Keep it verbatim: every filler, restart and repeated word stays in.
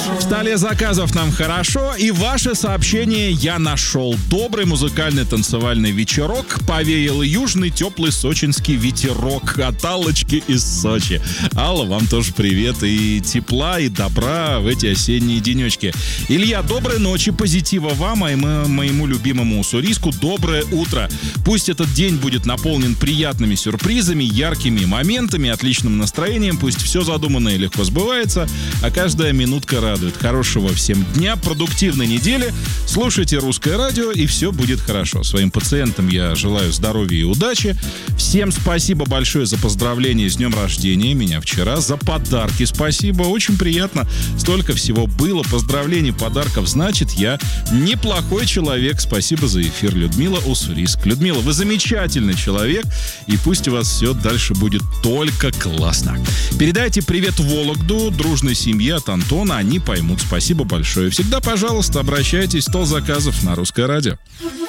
В столе заказов нам хорошо, и ваше сообщение я нашел. Добрый музыкальный танцевальный вечерок. Повеял южный теплый сочинский ветерок от Аллочки из Сочи. Алла, вам тоже привет и тепла, и добра в эти осенние денечки. Илья, доброй ночи, позитива вам, а и моему любимому уссурийску доброе утро. Пусть этот день будет наполнен приятными сюрпризами, яркими моментами, отличным настроением. Пусть все задуманное легко сбывается, а каждая минутка радует. Хорошего всем дня, продуктивной недели. Слушайте Русское радио, и все будет хорошо. Своим пациентам я желаю здоровья и удачи. Всем спасибо большое за поздравления с днем рождения меня вчера, за подарки спасибо. Очень приятно. Столько всего было. Поздравлений, подарков. Значит, я неплохой человек. Спасибо за эфир. Людмила Уссурийск. Людмила, вы замечательный человек, и пусть у вас все дальше будет только классно. Передайте привет Вологду, дружной семье от Антона. Они поймут. Спасибо большое. Всегда, пожалуйста, обращайтесь. Стол заказов на Русское радио.